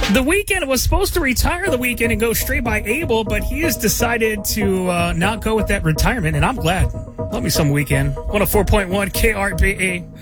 The Weeknd was supposed to retire the Weeknd and go straight by Abel, but he has decided to not go with that retirement, and I'm glad. Love me some Weeknd. 104.1 KRBA.